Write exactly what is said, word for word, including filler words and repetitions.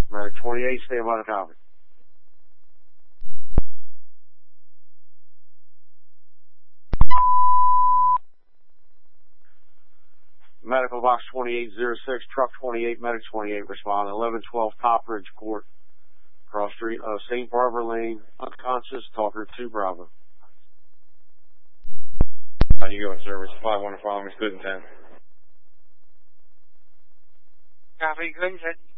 Medic twenty-eight, stand by the copy. Medical box twenty-eight oh six, truck twenty-eight, medic twenty-eight, respond. eleven twelve Top Ridge Court, cross street of Saint Barbara Lane, unconscious, talker two Bravo. How you go in service? five one to follow me, good intent. Copy, good intent.